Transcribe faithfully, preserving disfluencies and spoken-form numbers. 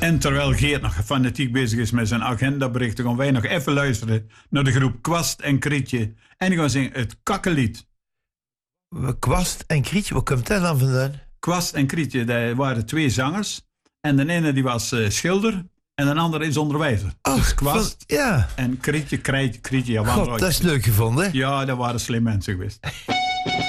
En terwijl Geert nog fanatiek bezig is met zijn agendaberichten, gaan wij nog even luisteren naar de groep Kwast en Krietje. En die gaan zingen het Kakkelied. Kwast en Krietje, waar komt dat dan vandaan? Kwast en Krietje, dat waren twee zangers. En de ene die was uh, schilder en de andere is onderwijzer. Oh, dus Kwast van, ja. en Krietje, Krietje, Krietje. Ja, God, dat is leuk gevonden. Ja, dat waren slim mensen geweest.